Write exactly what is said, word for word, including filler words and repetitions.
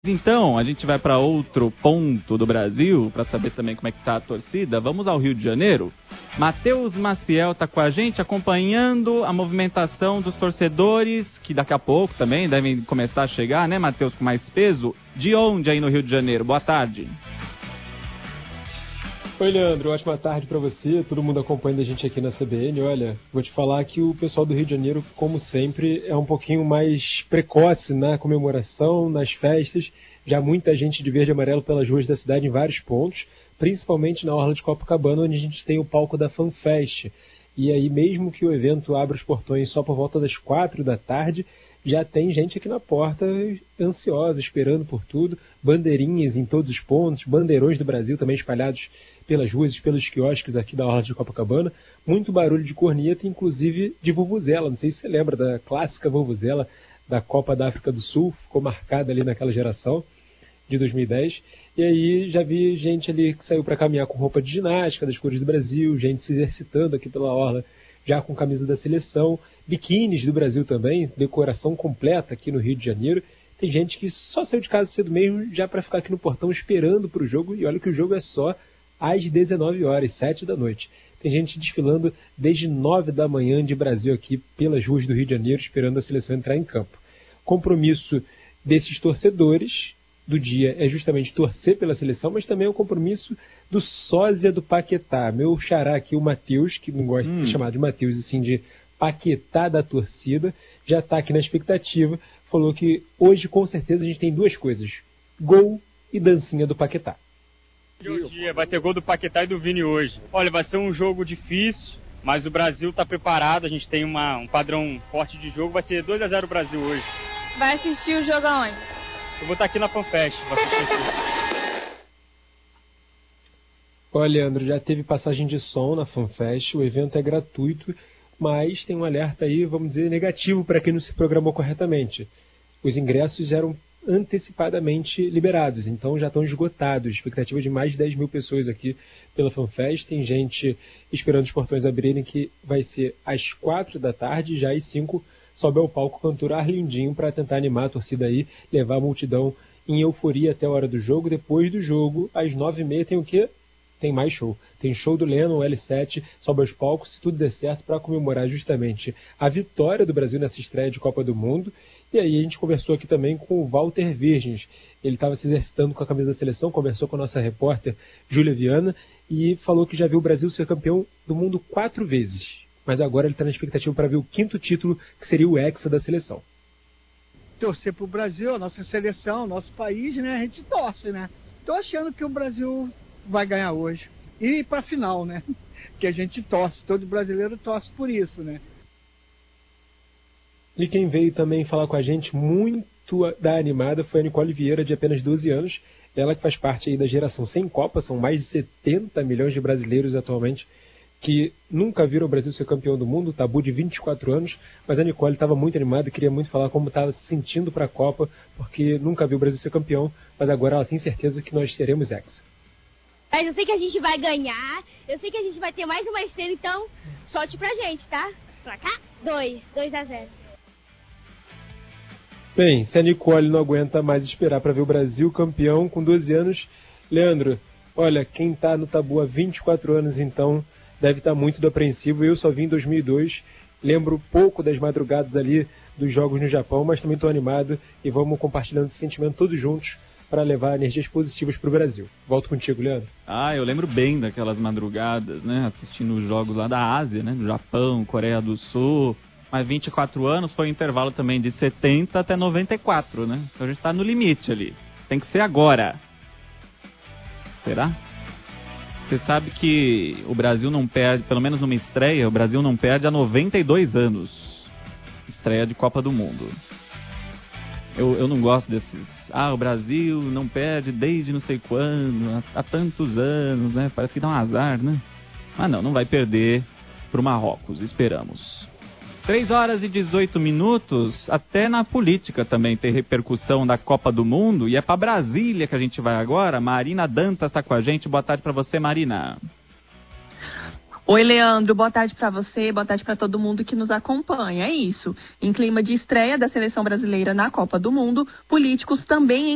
Então, a gente vai para outro ponto do Brasil, para saber também como é que tá a torcida. Vamos ao Rio de Janeiro. Matheus Maciel está com a gente, acompanhando a movimentação dos torcedores, que daqui a pouco também devem começar a chegar, né, Matheus, com mais peso. De onde aí no Rio de Janeiro? Boa tarde. Oi, Leandro, ótima tarde para você, todo mundo acompanhando a gente aqui na C B N. Olha, vou te falar que o pessoal do Rio de Janeiro, como sempre, é um pouquinho mais precoce na comemoração, nas festas. Já muita gente de verde e amarelo pelas ruas da cidade em vários pontos, principalmente na orla de Copacabana, onde a gente tem o palco da FanFest. E aí, mesmo que o evento abra os portões só por volta das quatro da tarde, já tem gente aqui na porta ansiosa, esperando por tudo, bandeirinhas em todos os pontos, bandeirões do Brasil também espalhados pelas ruas e pelos quiosques aqui da orla de Copacabana, muito barulho de corneta, inclusive de vuvuzela. Não sei se você lembra da clássica vuvuzela da Copa da África do Sul, ficou marcada ali naquela geração de dois mil e dez, e aí já vi gente ali que saiu para caminhar com roupa de ginástica das cores do Brasil, gente se exercitando aqui pela orla já com camisa da seleção, biquínis do Brasil também, decoração completa aqui no Rio de Janeiro. Tem gente que só saiu de casa cedo mesmo já para ficar aqui no portão esperando para o jogo, e olha que o jogo é só às dezenove horas, sete da noite. Tem gente desfilando desde nove da manhã de Brasil aqui pelas ruas do Rio de Janeiro, esperando a seleção entrar em campo. Compromisso desses torcedores do dia é justamente torcer pela seleção, mas também é o compromisso do sósia do Paquetá. Meu xará aqui, o Matheus, que não gosta hum. de ser chamado de Matheus, e sim de Paquetá da torcida, já está aqui na expectativa, falou que hoje com certeza a gente tem duas coisas, gol e dancinha do Paquetá. Bom dia, vai ter gol do Paquetá e do Vini hoje. Olha, vai ser um jogo difícil, mas o Brasil está preparado, a gente tem uma, um padrão forte de jogo, vai ser dois a zero Brasil hoje. Vai assistir o jogo aonde? Eu vou estar aqui na FanFest. Olha, Leandro, já teve passagem de som na FanFest, o evento é gratuito, mas tem um alerta aí, vamos dizer, negativo para quem não se programou corretamente. Os ingressos eram antecipadamente liberados, então já estão esgotados. Expectativa de mais de dez mil pessoas aqui pela FanFest. Tem gente esperando os portões abrirem, que vai ser às quatro da tarde, já às cinco sobe ao palco o cantor Arlindinho para tentar animar a torcida aí, levar a multidão em euforia até a hora do jogo. Depois do jogo, às nove e meia, tem o quê? Tem mais show. Tem show do Lennon, o L sete, sobe aos palcos, se tudo der certo, para comemorar justamente a vitória do Brasil nessa estreia de Copa do Mundo. E aí a gente conversou aqui também com o Walter Virgens. Ele estava se exercitando com a camisa da seleção, conversou com a nossa repórter Júlia Viana e falou que já viu o Brasil ser campeão do mundo quatro vezes. Mas agora ele está na expectativa para ver o quinto título, que seria o hexa da seleção. Torcer para o Brasil, a nossa seleção, nosso país, né? A gente torce, né? Estou achando que o Brasil vai ganhar hoje. E para a final, né? Que a gente torce, todo brasileiro torce por isso, né? E quem veio também falar com a gente muito da animada foi a Nicole Vieira, de apenas doze anos. Ela que faz parte aí da geração sem Copa, são mais de setenta milhões de brasileiros atualmente que nunca viram o Brasil ser campeão do mundo, tabu de vinte e quatro anos, mas a Nicole estava muito animada, queria muito falar como estava se sentindo para a Copa, porque nunca viu o Brasil ser campeão, mas agora ela tem certeza que nós teremos hexa. Mas eu sei que a gente vai ganhar, eu sei que a gente vai ter mais uma estrela, então sorte pra gente, tá? Pra cá, dois, dois a zero. Bem, se a Nicole não aguenta mais esperar para ver o Brasil campeão com doze anos, Leandro, olha, quem está no tabu há vinte e quatro anos, então, deve estar muito apreensivo. Eu só vim em dois mil e dois, lembro pouco das madrugadas ali dos jogos no Japão, mas também estou animado e vamos compartilhando esse sentimento todos juntos para levar energias positivas para o Brasil. Volto contigo, Leandro. Ah, eu lembro bem daquelas madrugadas, né, assistindo os jogos lá da Ásia, né, do Japão, Coreia do Sul. Mas vinte e quatro anos foi um intervalo também de setenta até noventa e quatro, né? Então a gente está no limite ali. Tem que ser agora. Será? Você sabe que o Brasil não perde, pelo menos numa estreia, o Brasil não perde há noventa e dois anos. Estreia de Copa do Mundo. Eu, eu não gosto desses... Ah, o Brasil não perde desde não sei quando, há, há tantos anos, né? Parece que dá um azar, né? Mas não, não vai perder para o Marrocos, esperamos. três horas e dezoito minutos, até na política também tem repercussão da Copa do Mundo, e é para Brasília que a gente vai agora. Marina Dantas está com a gente. Boa tarde para você, Marina. Oi, Leandro, boa tarde para você, boa tarde para todo mundo que nos acompanha. É isso, em clima de estreia da seleção brasileira na Copa do Mundo, políticos também